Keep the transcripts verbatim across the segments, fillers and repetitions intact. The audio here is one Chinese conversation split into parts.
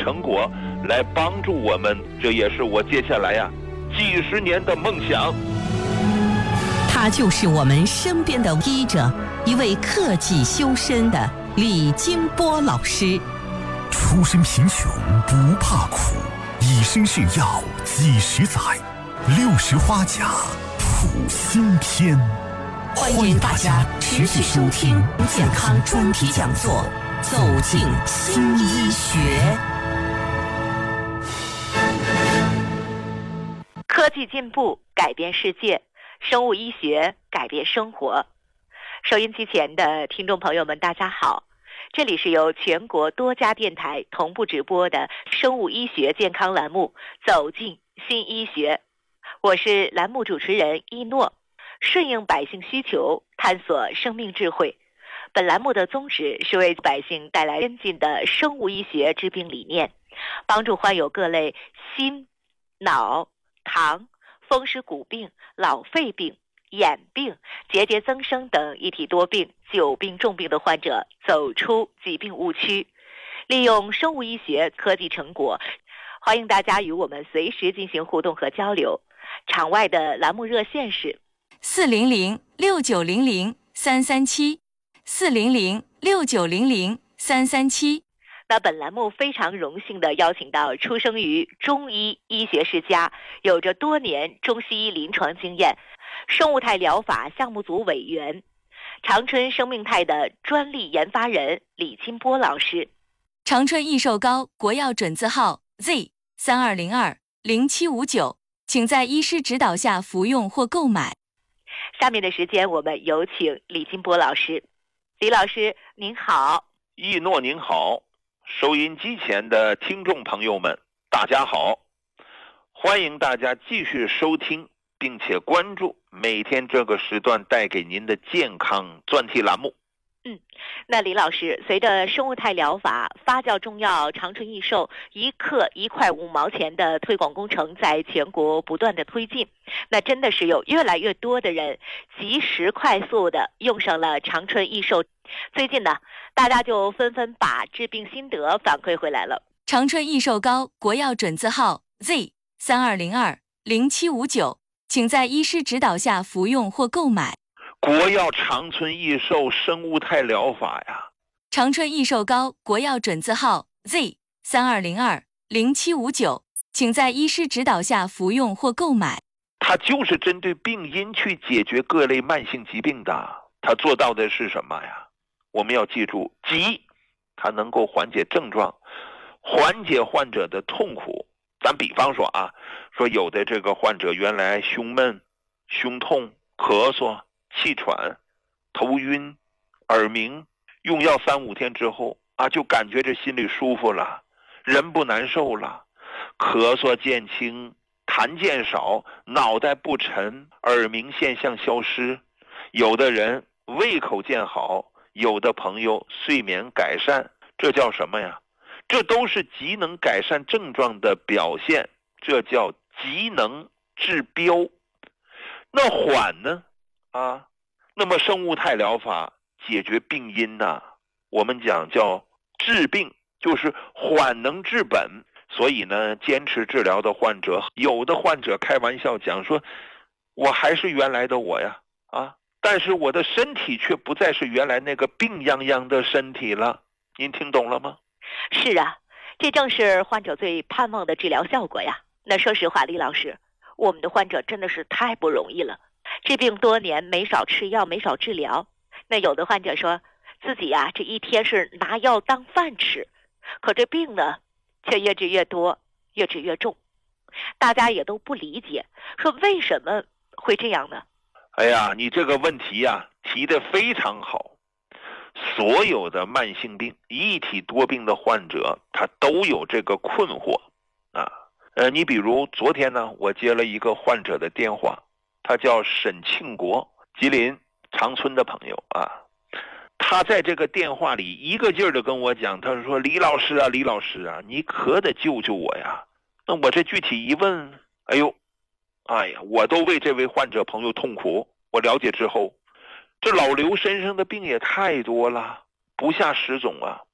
成果来帮助我们，这也是我接下来呀、啊、几十年的梦想。 他就是我们身边的医者，一位克己修身的李金波老师。 出身贫穷不怕苦，以身试药几十载，六十花甲谱新篇。 欢迎大家持续收听健康专题讲座，走进新医学。 科技进步改变世界，生物医学改变生活。收音机前的听众朋友们，大家好，这里是由全国多家电台同步直播的生物医学健康栏目《走进新医学》，我是栏目主持人一诺。顺应百姓需求，探索生命智慧。本栏目的宗旨是为百姓带来先进的生物医学治病理念，帮助患有各类心、脑、糖、风湿骨病、老肺病、眼病、结节增生等一体多病、久病重病的患者走出疾病误区，利用生物医学科技成果。欢迎大家与我们随时进行互动和交流。场外的栏目热线是四零零六九零零三三七，四零零六九零零三三七。 那本栏目非常荣幸地邀请到出生于中医医学世家，有着多年中西医临床经验，生物态疗法项目组委员，长春生命态的专利研发人李金波老师。 长春益寿膏国药准字号 Z 三二零二零七五九，请在医师指导下服用或购买。 下面的时间我们有请李金波老师。李老师您好。 一诺您好，收音机前的听众朋友们大家好，欢迎大家继续收听并且关注每天这个时段带给您的健康专题栏目。 嗯，那李老师，随着生物态疗法发酵中药长春益寿一克一块五毛钱的推广工程在全国不断的推进，那真的是有越来越多的人及时快速的用上了长春益寿。最近呢，大家就纷纷把治病心得反馈回来了。 长春益寿膏国药准字号 Z 三二零二零七五九，请在医师指导下服用或购买。 国药长春益寿生物态疗法呀， 长春益寿膏国药准字号 Z 三二零二零七五九，请在医师指导下服用或购买。 它就是针对病因去解决各类慢性疾病的。它做到的是什么呀？我们要记住，急，它能够缓解症状，缓解患者的痛苦。咱比方说啊，说有的这个患者原来胸闷、胸痛、咳嗽、气喘、头晕、耳鸣，用药三五天之后啊，就感觉这心里舒服了，人不难受了，咳嗽渐轻，痰渐少，脑袋不沉，耳鸣现象消失。有的人胃口渐好，有的朋友睡眠改善，这叫什么呀？这都是极能改善症状的表现，这叫极能治标。那缓呢？啊，那么生物态疗法解决病因呢、啊？我们讲叫治病，就是缓能治本。所以呢，坚持治疗的患者，有的患者开玩笑讲说，我还是原来的我呀，啊，但是我的身体却不再是原来那个病殃殃的身体了。您听懂了吗？ 是啊，这正是患者最盼望的治疗效果呀。那说实话，李老师，我们的患者真的是太不容易了。治病多年，没少吃药，没少治疗。那有的患者说自己呀、啊，这一天是拿药当饭吃，可这病呢，却越治越多，越治越重。大家也都不理解，说为什么会这样呢？ 哎呀，你这个问题呀、啊，提得非常好。所有的慢性病、一体多病的患者，他都有这个困惑啊。呃，你比如昨天呢，我接了一个患者的电话。他叫沈庆国，吉林长春的朋友啊。他在这个电话里一个劲儿的跟我讲，他说李老师啊，李老师啊，你可得救救我呀。那我这具体一问，哎呦，哎呀，我都为这位患者朋友痛苦。我了解之后，这老刘身上的病也太多了，不下十种啊。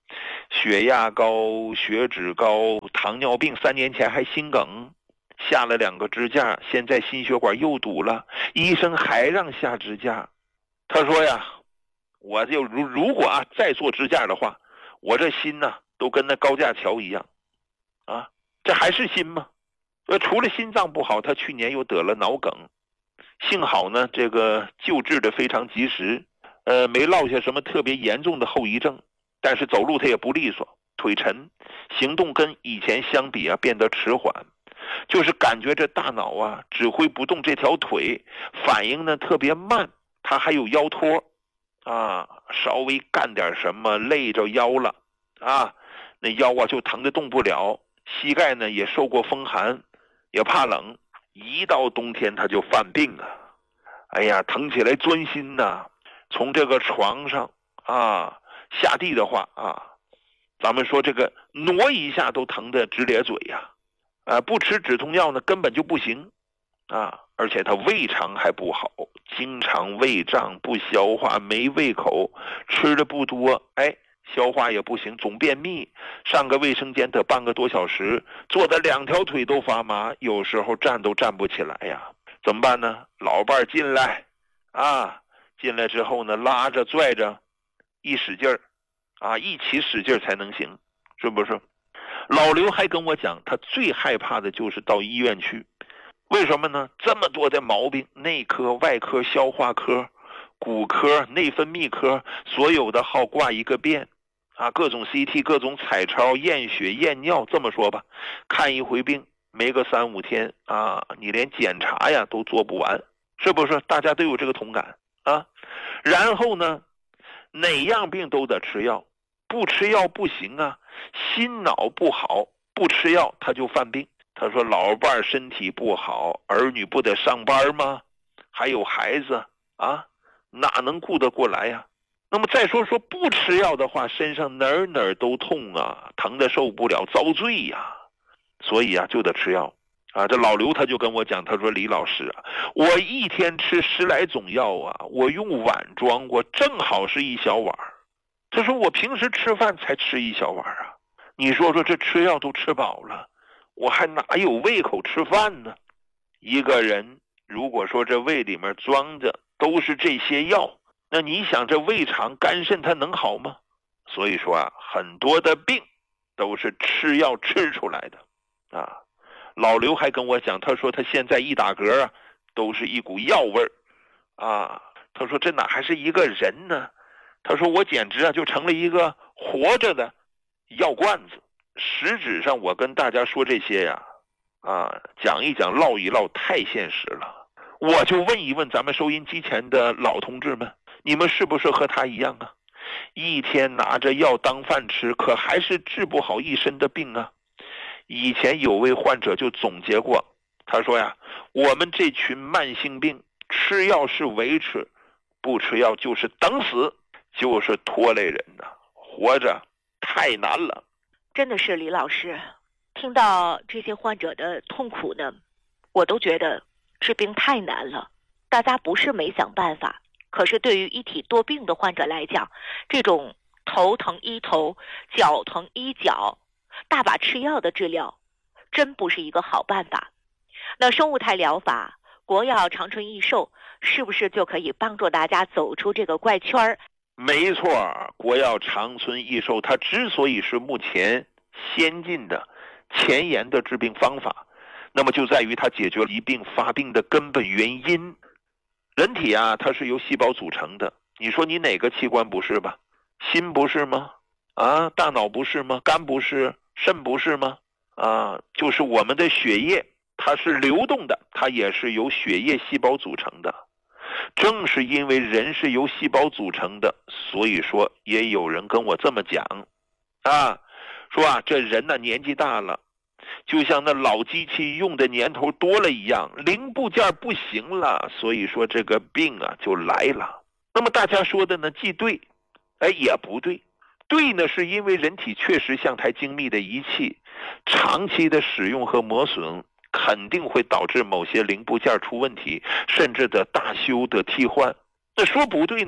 血压高、血脂高，糖尿病，三年前还心梗，下了两个支架，现在心血管又堵了，医生还让下支架。他说呀，我就如如果啊再做支架的话，我这心呢、啊、都跟那高架桥一样啊，这还是心吗？呃，除了心脏不好，他去年又得了脑梗，幸好呢这个救治的非常及时，呃，没落下什么特别严重的后遗症，但是走路他也不利索，腿沉，行动跟以前相比啊变得迟缓，就是感觉这大脑啊指挥不动这条腿，反应呢特别慢，他还有腰托啊，稍微干点什么累着腰了啊，那腰啊就疼得动不了，膝盖呢也受过风寒，也怕冷，一到冬天他就犯病啊，哎呀，疼起来钻心呐、啊，从这个床上啊下地的话啊，咱们说这个挪一下都疼得直咧嘴呀、啊，啊，不吃止痛药呢根本就不行啊，而且他胃肠还不好，经常胃胀不消化，没胃口，吃的不多，哎，消化也不行，总便秘，上个卫生间得半个多小时，坐的两条腿都发麻，有时候站都站不起来呀，怎么办呢？老伴进来啊，进来之后呢，拉着拽着，一使劲儿啊，一起使劲才能行，是不是？老刘还跟我讲，他最害怕的就是到医院去，为什么呢？这么多的毛病，内科、外科、消化科、骨科、内分泌科，所有的号挂一个遍啊，各种 C T、各种彩超、验血、验尿，这么说吧，看一回病没个三五天啊，你连检查呀都做不完，是不是？大家都有这个同感啊。然后呢，哪样病都得吃药，不吃药不行啊，心脑不好，不吃药他就犯病。他说老伴身体不好，儿女不得上班吗？还有孩子啊，哪能顾得过来呀？那么再说说不吃药的话，身上哪儿哪儿都痛啊，疼得受不了，遭罪呀。所以啊，就得吃药啊。这老刘他就跟我讲，他说李老师啊，我一天吃十来种药啊，我用碗装过，正好是一小碗。他说我平时吃饭才吃一小碗啊，你说说这吃药都吃饱了，我还哪有胃口吃饭呢？一个人如果说这胃里面装着都是这些药，那你想这胃肠肝肾它能好吗？所以说啊，很多的病都是吃药吃出来的啊。老刘还跟我讲，他说他现在一打嗝啊，都是一股药味儿啊。他说这哪还是一个人呢？他说我简直啊就成了一个活着的药罐子。实质上我跟大家说这些呀，啊，讲一讲唠一唠太现实了。我就问一问咱们收音机前的老同志们，你们是不是和他一样啊？一天拿着药当饭吃，可还是治不好一身的病啊。以前有位患者就总结过，他说呀，我们这群慢性病吃药是维持，不吃药就是等死，就是拖累人呐，活着太难了。 真的是李老师，听到这些患者的痛苦呢，我都觉得治病太难了。大家不是没想办法，可是对于一体多病的患者来讲，这种头疼医头，脚疼医脚，大把吃药的治疗，真不是一个好办法。那生物态疗法、国药长春益寿，是不是就可以帮助大家走出这个怪圈儿？ 没错，国药长春益寿它之所以是目前先进的前沿的治病方法，那么就在于它解决了疾病发病的根本原因。人体啊，它是由细胞组成的，你说你哪个器官不是吧？心不是吗？啊，大脑不是吗？肝不是？肾不是吗？啊，就是我们的血液，它是流动的，它也是由血液细胞组成的。正是因为人是由细胞组成的，所以说也有人跟我这么讲啊，说啊，这人呢年纪大了，就像那老机器用的年头多了一样，零部件不行了，所以说这个病啊就来了。那么大家说的呢既对，哎也不对。对呢，是因为人体确实像台精密的仪器，长期的使用和磨损肯定会导致某些零部件出问题，甚至的大修的替换。那说不对呢，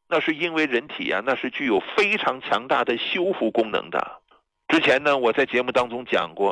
那是因为人体啊，那是具有非常强大的修复功能的。之前呢，我在节目当中讲过，